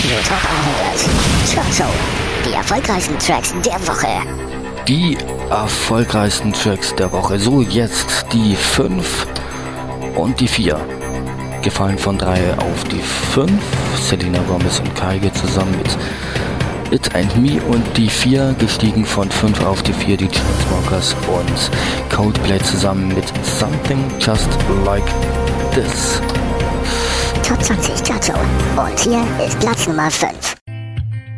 Radio Top 100. Chart Show. Die erfolgreichsten Tracks der Woche. Die erfolgreichsten Tracks der Woche. So, jetzt die 5 und die 4. Gefallen von 3 auf die 5. Selena Gomez und Kygo zusammen mit It and Me. Und die 4 gestiegen von 5 auf die 4. Die Chainsmokers und Coldplay zusammen mit Something Just Like This. Top 20 Chart Show. Und hier ist Platz Nummer 5.